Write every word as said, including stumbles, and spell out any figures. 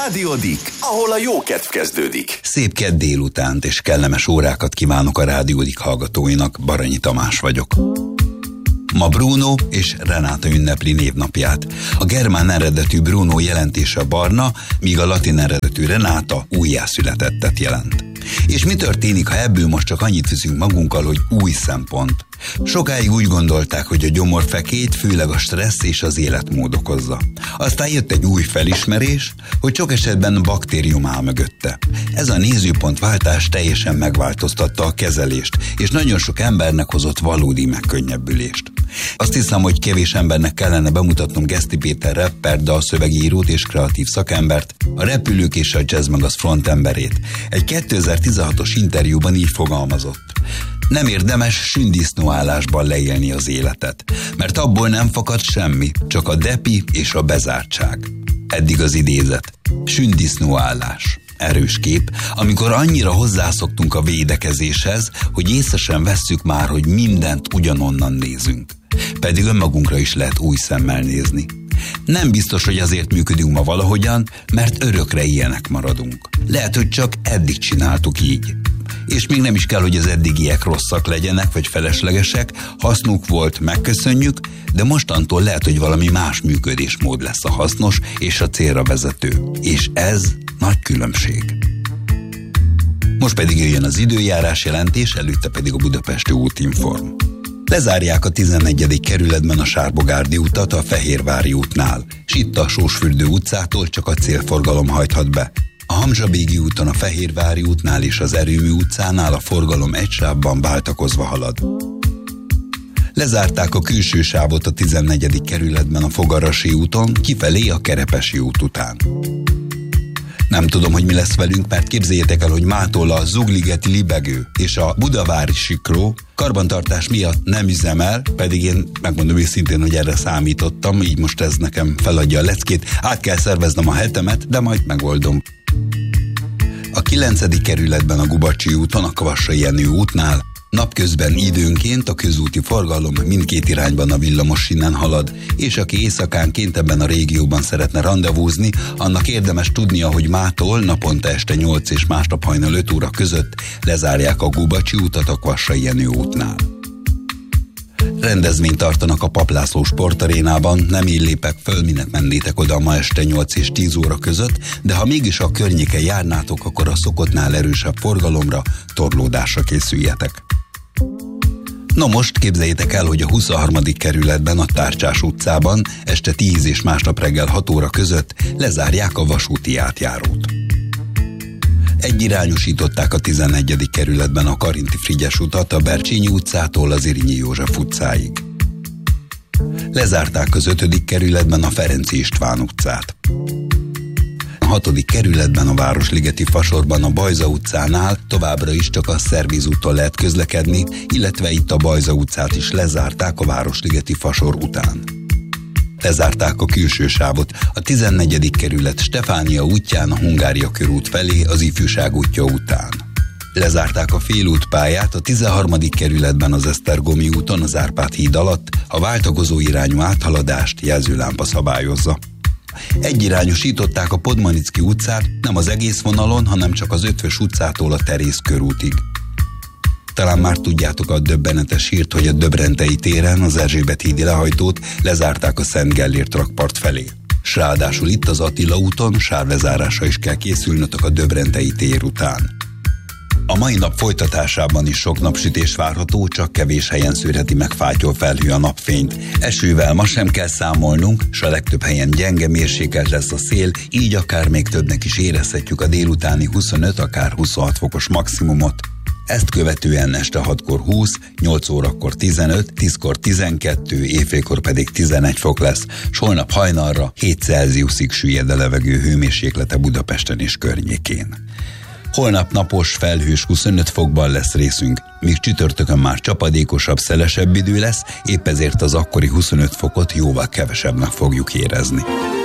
Rádiódik, ahol a jó kedv kezdődik. Szép kedd délutánt és kellemes órákat kívánok a Rádiódik hallgatóinak, Baranyi Tamás vagyok. Ma Bruno és Renáta ünnepli névnapját. A germán eredetű Bruno jelentése barna, míg a latin eredetű Renáta újjászületettet jelent. És mi történik, ha ebből most csak annyit viszünk magunkkal, hogy új szempont? Sokáig úgy gondolták, hogy a gyomorfekét főleg a stressz és az életmód okozza. Aztán jött egy új felismerés, hogy sok esetben baktérium áll mögötte. Ez a nézőpontváltás teljesen megváltoztatta a kezelést, és nagyon sok embernek hozott valódi megkönnyebbülést. Azt hiszem, hogy kevés embernek kellene bemutatnom Geszti Péter rapper, dalszövegírót és kreatív szakembert, a Repülők és a Jazz Magaz frontemberét. Egy kétezer-tizenhatos interjúban így fogalmazott: nem érdemes sündisznóállásban leélni az életet, mert abból nem fakad semmi, csak a depi és a bezártság. Eddig az idézet. Sündisznóállás. Erős kép, amikor annyira hozzászoktunk a védekezéshez, hogy észre sem vesszük már, hogy mindent ugyanonnan nézünk. Pedig önmagunkra is lehet új szemmel nézni. Nem biztos, hogy azért működünk ma valahogyan, mert örökre ilyenek maradunk. Lehet, hogy csak eddig csináltuk így. És még nem is kell, hogy az eddigiek rosszak legyenek, vagy feleslegesek, hasznuk volt, megköszönjük, de mostantól lehet, hogy valami más működésmód lesz a hasznos és a célra vezető. És ez nagy különbség. Most pedig jöjjön az időjárás jelentés, előtte pedig a budapesti útinform. Lezárják a tizennegyedik kerületben a Sárbogárdi utat a Fehérvári útnál, s itt a Sósfürdő utcától csak a célforgalom hajthat be. A Hamzsa-Bégi úton a Fehérvári útnál és az Erőmű utcánál a forgalom egy sávban váltakozva halad. Lezárták a külső sávot a tizennegyedik kerületben a Fogarasi úton, kifelé a Kerepesi út után. Nem tudom, hogy mi lesz velünk, mert képzeljétek el, hogy mától a Zugligeti Libegő és a Budavári Sikló karbantartás miatt nem üzemel, pedig én megmondom őszintén, hogy erre számítottam, így most ez nekem feladja a leckét, át kell szerveznem a hetemet, de majd megoldom. A kilencedik kerületben a Gubacsi úton, a Kavassai Jenő útnál napközben időnként a közúti forgalom mindkét irányban a villamos innen halad, és aki éjszakánként ebben a régióban szeretne randevúzni, annak érdemes tudnia, hogy mától naponta este nyolc és másnap hajnal öt óra között lezárják a Gubacsi utat a Kvassai Jenő útnál. Rendezvényt tartanak a Paplászló sportarénában, nem így lépek föl, minek mennétek oda ma este nyolc és tíz óra között, de ha mégis a környéken járnátok, akkor a szokottnál erősebb forgalomra, torlódásra készüljetek. No most képzeljétek el, hogy a huszonharmadik kerületben a Tárcsás utcában este tíz és másnap reggel hat óra között lezárják a vasúti átjárót. Egyirányosították a tizennegyedik kerületben a Karinti Frigyes utat a Bercsényi utcától az Irinyi József utcáig. Lezárták az ötödik kerületben a Ferenci István utcát. A hatodik kerületben a Városligeti Fasorban a Bajza utcánál továbbra is csak a Szerviz úton lehet közlekedni, illetve itt a Bajza utcát is lezárták a Városligeti Fasor után. Lezárták a külső sávot a tizennegyedik kerület Stefánia útján a Hungária körút felé az Ifjúság útja után. Lezárták a félútpályát a tizenharmadik kerületben az Esztergomi úton az Árpád híd alatt, a váltakozó irányú áthaladást jelzőlámpa szabályozza. Egyirányosították a Podmanicki utcát nem az egész vonalon, hanem csak az Ötvös utcától a Terész körútig. Talán már tudjátok a döbbenetes hírt, hogy a Döbrentei téren az Erzsébet hídi lehajtót lezárták a Szent Gellért rakpart felé. S ráadásul itt az Attila úton sávlezárásra is kell készülnötök a Döbrentei tér után. A mai nap folytatásában is sok napsütés várható, csak kevés helyen szűrheti meg fátyol felhő a napfényt. Esővel ma sem kell számolnunk, s a legtöbb helyen gyenge mérsékelt lesz a szél, így akár még többnek is érezhetjük a délutáni huszonöt, akár huszonhat fokos maximumot. Ezt követően este hatkor húsz, nyolc órakor tizenöt, tízkor tizenkettő, éjfélkor pedig tizenegy fok lesz, s holnap hajnalra hét Celsiusig süllyed a levegő hőmérséklete Budapesten és környékén. Holnap napos, felhős huszonöt fokban lesz részünk, míg csütörtökön már csapadékosabb, szelesebb idő lesz, épp ezért az akkori huszonöt fokot jóval kevesebbnek fogjuk érezni.